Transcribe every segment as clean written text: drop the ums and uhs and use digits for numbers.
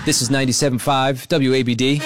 This is 97.5 WABD.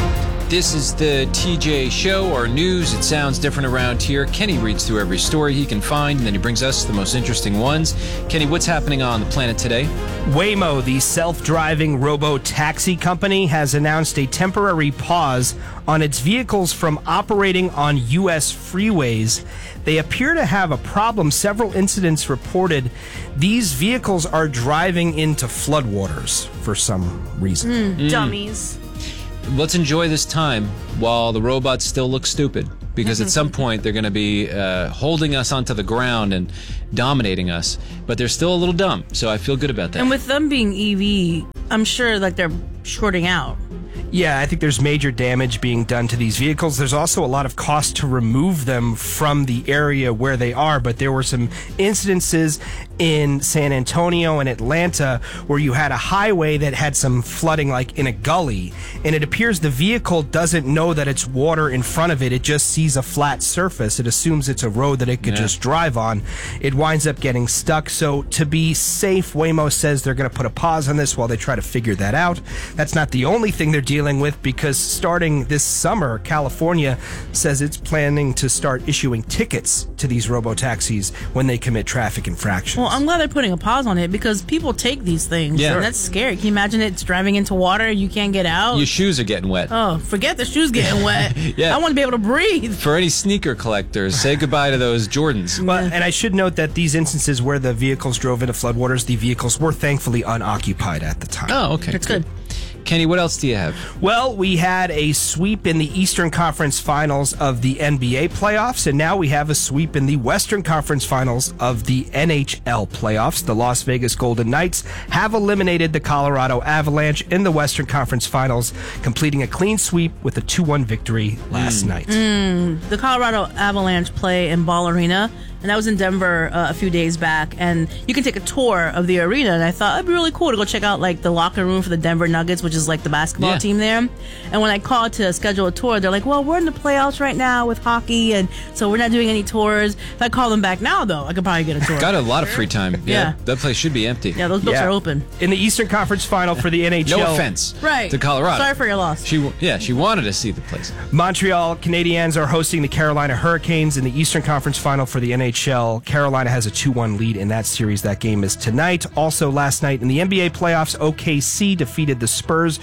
This is the TJ Show, our news. It sounds different around here. Kenny reads through every story he can find, and then he brings us the most interesting ones. Kenny, what's happening on the planet today? Waymo, the self-driving robo-taxi company, has announced a temporary pause on its vehicles from operating on U.S. freeways. They appear to have a problem. Several incidents reported these vehicles are driving into floodwaters for some reason. Dummies. Let's enjoy this time while the robots still look stupid, because at some point they're going to be holding us onto the ground and dominating us, but they're still a little dumb, so I feel good about that. And with them being EV, I'm sure like they're shorting out. Yeah, I think there's major damage being done to these vehicles. There's also a lot of cost to remove them from the area where they are, but there were some incidences in San Antonio and Atlanta where you had a highway that had some flooding like in a gully, and it appears the vehicle doesn't know that it's water in front of it. It just sees a flat surface. It assumes it's a road that it could just drive on. It winds up getting stuck. So to be safe, Waymo says they're going to put a pause on this while they try to figure that out. That's not the only thing they're dealing with, because starting this summer, California says it's planning to start issuing tickets to these robo-taxis when they commit traffic infractions. Well, I'm glad they're putting a pause on it because people take these things. Yeah. And that's scary. Can you imagine it's driving into water, you can't get out? Your shoes are getting wet. Oh, forget the shoes getting wet. Yeah. I want to be able to breathe. For any sneaker collectors, say goodbye to those Jordans. Well, and I should note that these instances where the vehicles drove into floodwaters, the vehicles were thankfully unoccupied at the time. Oh, okay. That's good. Kenny, what else do you have? Well, we had a sweep in the Eastern Conference Finals of the NBA playoffs, and now we have a sweep in the Western Conference Finals of the NHL playoffs. The Las Vegas Golden Knights have eliminated the Colorado Avalanche in the Western Conference Finals, completing a clean sweep with a 2-1 victory last night. The Colorado Avalanche play in Ball Arena, and that was in Denver a few days back, and you can take a tour of the arena, and I thought it'd be really cool to go check out like the locker room for the Denver Nuggets, which is like the basketball team there. And when I called to schedule a tour, they're like, well, we're in the playoffs right now with hockey, and so we're not doing any tours. If I call them back now, though, I could probably get a tour. Got a lot of free time. Yeah. That place should be empty. Yeah, those books are open. In the Eastern Conference Final for the NHL. No offense to Colorado. Sorry for your loss. She wanted to see the place. Montreal Canadiens are hosting the Carolina Hurricanes in the Eastern Conference Final for the NHL. Carolina has a 2-1 lead in that series. That game is tonight. Also last night in the NBA playoffs, OKC defeated the Spurs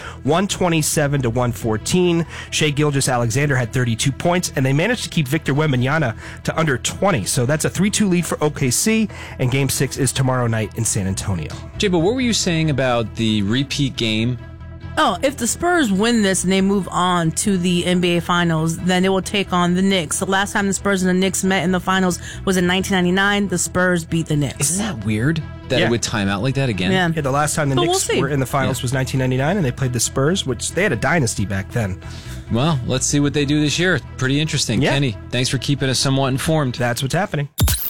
127-114. Shai Gilgeous-Alexander had 32 points, and they managed to keep Victor Wembanyama to under 20. So that's a 3-2 lead for OKC, and Game 6 is tomorrow night in San Antonio. Jay, but what were you saying about the repeat game? Oh, if the Spurs win this and they move on to the NBA Finals, then they will take on the Knicks. The last time the Spurs and the Knicks met in the Finals was in 1999. The Spurs beat the Knicks. Isn't that weird that it would time out like that again? Yeah. Yeah, the last time the Knicks were in the Finals was 1999, and they played the Spurs, which they had a dynasty back then. Well, let's see what they do this year. Pretty interesting. Yeah. Kenny, thanks for keeping us somewhat informed. That's what's happening.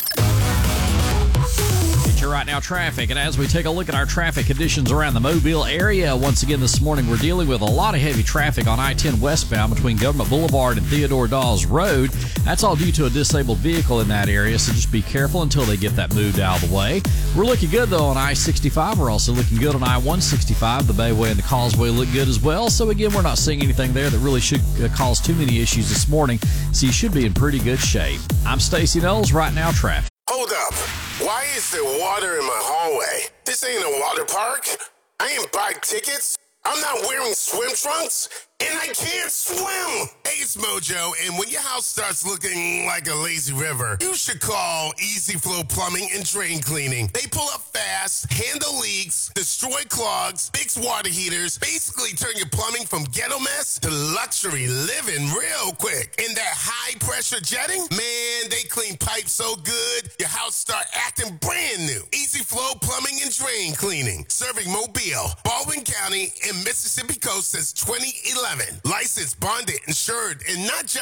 Right now traffic, and as we take a look at our traffic conditions around the Mobile area, once again this morning we're dealing with a lot of heavy traffic on I-10 westbound between Government Boulevard and Theodore Dawes Road. That's all due to a disabled vehicle in that area, so just be careful until they get that moved out of the way. We're looking good though on I-65. We're also looking good on I-165. The Bayway and the Causeway look good as well, so again we're not seeing anything there that really should cause too many issues this morning, so you should be in pretty good shape. I'm Stacey Knowles. Right now traffic. Hold up. Why is there water in my hallway? This ain't a water park. I ain't buy tickets. I'm not wearing swim trunks, and I can't swim. Hey, it's Mojo, and when your house starts looking like a lazy river, you should call Easy Flow Plumbing and Drain Cleaning. They pull up fast, handle leaks, destroy clogs, fix water heaters, basically turn your plumbing from ghetto mess to luxury living real quick. And that high-pressure jetting, man, they clean pipes so good, your house start acting brand new. Easy Flow Plumbing and Drain Cleaning, serving Mobile, Baldwin County, and Mississippi Coast since 2011. Licensed, bonded, insured, and not just